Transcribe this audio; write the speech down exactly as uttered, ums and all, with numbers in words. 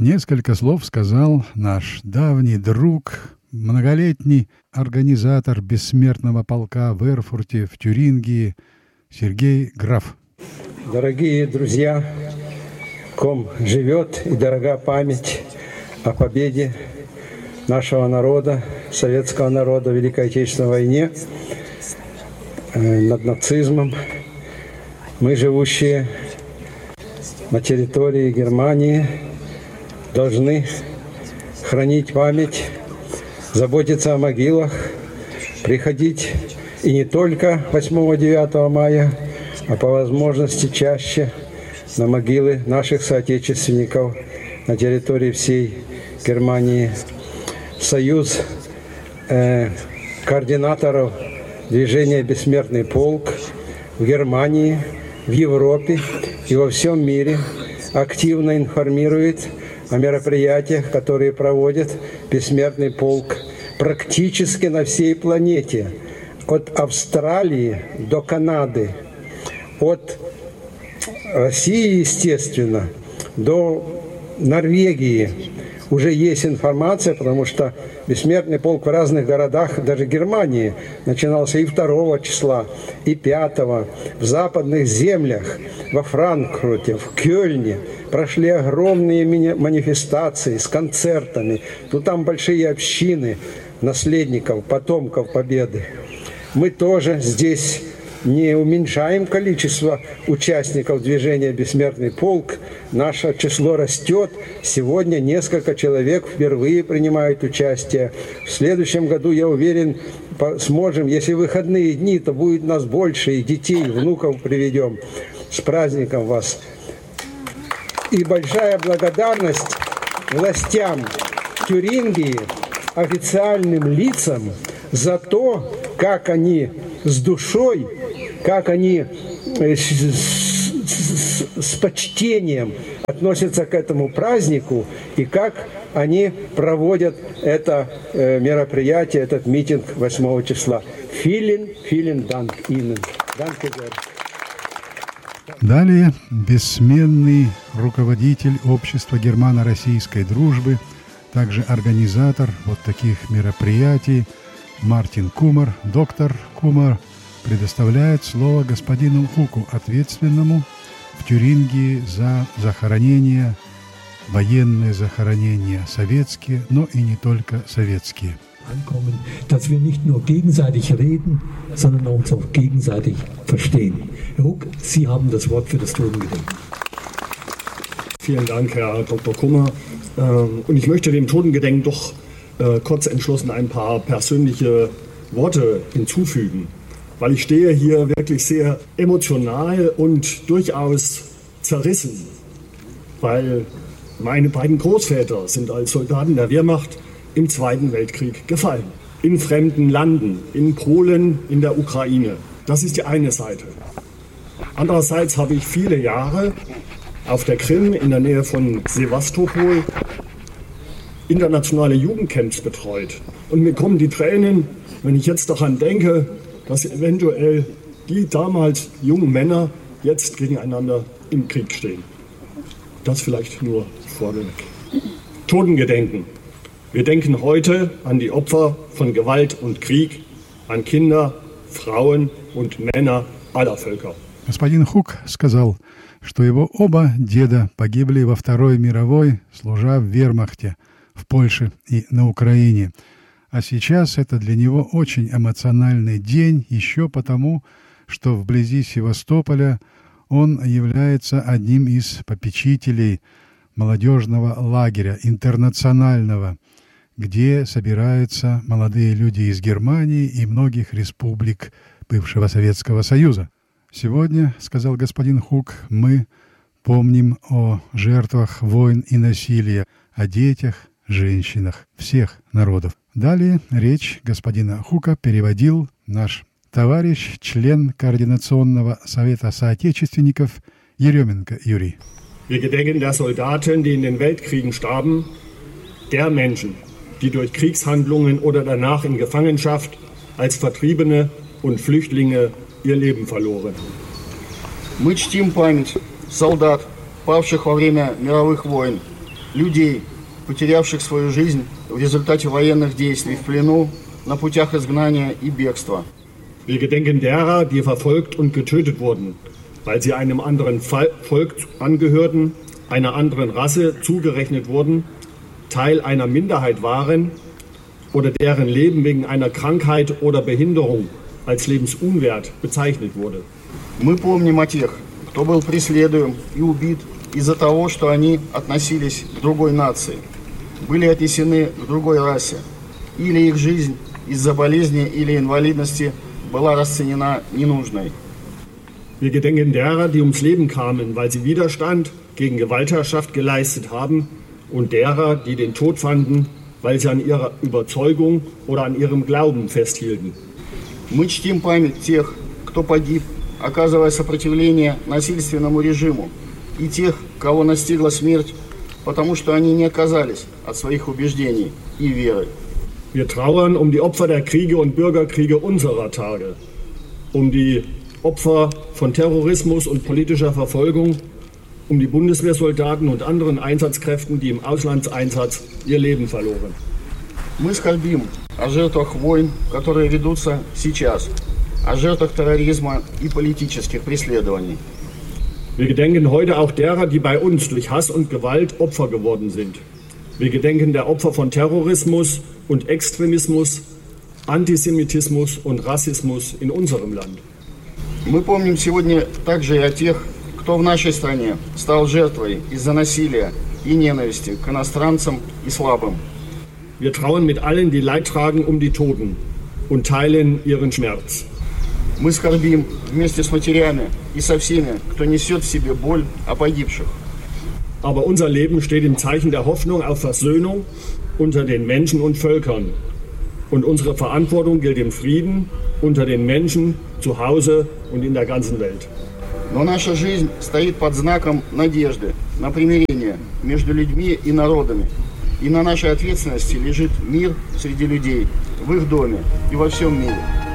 несколько слов сказал наш давний друг, многолетний организатор бессмертного полка в Эрфурте, в Тюрингии, Сергей Граф. Дорогие друзья, ком живет и дорога память о победе нашего народа, советского народа в Великой Отечественной войне над нацизмом. Мы, живущие на территории Германии, должны хранить память, заботиться о могилах, приходить и не только восьмого-девятого мая, а по возможности чаще на могилы наших соотечественников на территории всей Германии. Союз э, координаторов движения «Бессмертный полк» в Германии, в Европе и во всем мире активно информирует о мероприятиях, которые проводит «Бессмертный полк» практически на всей планете, от Австралии до Канады, от России, естественно, до Норвегии. Уже есть информация, потому что Бессмертный полк в разных городах, даже Германии, начинался и второго числа, и пятого. В западных землях, во Франкфурте, в Кёльне прошли огромные манифестации с концертами. Ну, там большие общины наследников, потомков Победы. Мы тоже здесь не уменьшаем количество участников движения «Бессмертный полк». Наше число растет. Сегодня несколько человек впервые принимают участие. В следующем году, я уверен, сможем. Если выходные дни, то будет нас больше. И детей, и внуков приведем. С праздником вас. И большая благодарность властям Тюрингии, официальным лицам за то, как они с душой, как они с, с, с почтением относятся к этому празднику и как они проводят это э, мероприятие, этот митинг восьмого числа. Vielen, vielen Dank Ihnen. Danke sehr. Далее бессменный руководитель общества германо-российской дружбы, также организатор вот таких мероприятий, Мартин Кумар, доктор Кумар, предоставляет слово господину Хуку, ответственному в Тюрингии за захоронения, военные захоронения советские, но и не только советские. Ankommen, dass wir nicht nur gegenseitig reden, sondern uns auch gegenseitig verstehen. Herr Huck, Sie haben das Wort für das Totengedenken. Vielen Dank, Herr Doktor Kummer. Und ich möchte dem Totengedenken doch kurz entschlossen ein paar persönliche Worte hinzufügen, weil ich stehe hier wirklich sehr emotional und durchaus zerrissen, weil meine beiden Großväter sind als Soldaten der Wehrmacht im Zweiten Weltkrieg gefallen. In fremden Landen, in Polen, in der Ukraine. Das ist die eine Seite. Andererseits habe ich viele Jahre auf der Krim in der Nähe von Sewastopol internationale Jugendcamps betreut. Und mir kommen die Tränen, wenn ich jetzt daran denke, dass eventuell die damals jungen Männer jetzt gegeneinander im Krieg stehen. Das vielleicht nur vorneweg. Totengedenken. Wir denken heute an die Opfer von Gewalt und Krieg, an Kinder, Frauen und Männer aller Völker. Господин Хук сказал, что его оба деда погибли во Второй мировой, служа в вермахте, в Польше и на Украине. А сейчас это для него очень эмоциональный день, еще потому, что вблизи Севастополя он является одним из попечителей молодежного лагеря, интернационального, где собираются молодые люди из Германии и многих республик бывшего Советского Союза. Сегодня, сказал господин Хук, мы помним о жертвах войн и насилия, о детях, женщинах всех народов. Далее речь господина Хука переводил наш товарищ, член Координационного совета соотечественников Еременко Юрий. Wir gedenken der Soldaten, die in den Weltkriegen starben, der Menschen, die durch Kriegshandlungen oder danach in Gefangenschaft als Vertriebene und Flüchtlinge ihr Leben verloren. Мы чтим память солдат, павших во время мировых войн, людей, потерявших свою жизнь в результате военных действий в плену, на путях изгнания и бегства. Wir gedenken derer, die verfolgt und getötet wurden, weil sie einem anderen Volk angehörten, einer anderen Rasse zugerechnet wurden, Teil einer Minderheit waren oder deren Leben wegen einer Krankheit oder Behinderung als lebensunwert bezeichnet wurde. Мы помним о тех, кто был преследуем и убит из-за того, что они относились к другой нации, были отнесены к другой расе, или их жизнь из-за болезни или инвалидности была расценена ненужной. Wir gedenken derer, die ums Leben kamen, weil sie Widerstand gegen Gewaltherrschaft geleistet haben, und derer, die den Tod fanden, weil sie an ihrer Überzeugung oder an ihrem Glauben festhielten. Мы чтим память тех, кто погиб, оказывая сопротивление насильственному режиму, и тех, кого настигла смерть, потому что они не отказались от своих убеждений и веры. Wir trauern um die Opfer der Kriege und Bürgerkriege unserer Tage, um die Opfer von Terrorismus und politischer Verfolgung, um die Bundeswehrsoldaten und anderen Einsatzkräften, die im Auslandseinsatz ihr Leben verloren. Мы скорбим о жертвах войн, которые ведутся сейчас, о жертвах терроризма и политических преследований. Wir gedenken heute auch derer, die bei uns durch Hass und Gewalt Opfer geworden sind. Wir gedenken der Opfer von Terrorismus und Extremismus, Antisemitismus und Rassismus in unserem Land. Мы помним сегодня также и о тех, кто в нашей стране стал жертвой из-за насилия и ненависти к иностранцам и слабым. Wir trauern mit allen, die Leid tragen, um die Toten und teilen ihren Schmerz. Мы скорбим вместе с матерями и со всеми, кто несет в себе боль о погибших. Aber unser Leben steht im Zeichen der Hoffnung auf Versöhnung unter den Menschen und Völkern. Und unsere Verantwortung gilt dem Frieden unter den Menschen, zu Hause und in der ganzen Welt. Но наша жизнь стоит под знаком надежды на примирение между людьми и народами. И на нашей ответственности лежит мир среди людей, в их доме и во всем мире.